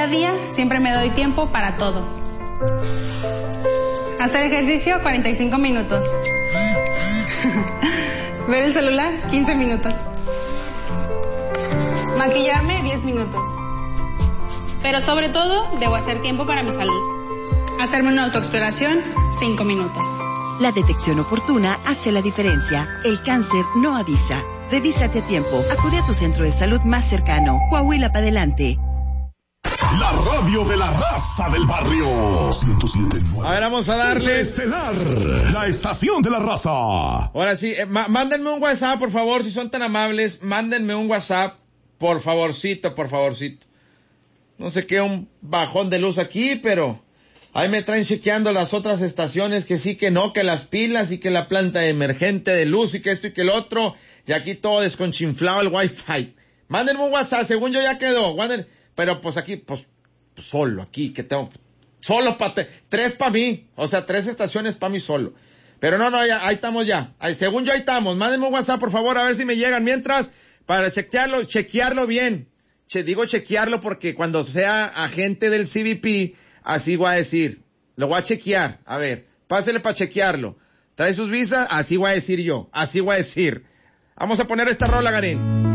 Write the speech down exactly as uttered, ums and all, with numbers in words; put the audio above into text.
Cada día siempre me doy tiempo para todo. Hacer ejercicio cuarenta y cinco minutos. Ver el celular quince minutos. Maquillarme diez minutos. Pero sobre todo, debo hacer tiempo para mi salud. Hacerme una autoexploración cinco minutos. La detección oportuna hace la diferencia. El cáncer no avisa. Revísate a tiempo. Acude a tu centro de salud más cercano. Coahuila para adelante. La radio de la raza del barrio. ciento siete punto nueve. A ver, vamos a darle. Estelar, la estación de la raza. Ahora sí, eh, ma- mándenme un WhatsApp, por favor, si son tan amables. Mándenme un WhatsApp, por favorcito, por favorcito. No sé qué, un bajón de luz aquí, pero ahí me traen chequeando las otras estaciones, que sí, que no, que las pilas y que la planta emergente de luz y que esto y que el otro. Y aquí todo desconchinflado el wifi. Mándenme un WhatsApp, según yo ya quedó. Manden, pero pues aquí, pues, pues solo aquí, que tengo, solo para, te, tres para mí. O sea, tres estaciones para mí solo. Pero no, no, ya, ahí estamos ya. Ahí, según yo ahí estamos. Mándenme un WhatsApp, por favor, a ver si me llegan. Mientras, para chequearlo, chequearlo bien. Che, digo chequearlo porque cuando sea agente del C B P, así voy a decir. Lo voy a chequear. A ver, pásele para chequearlo. ¿Trae sus visas? Así voy a decir yo. Así voy a decir. Vamos a poner esta rola, Garín.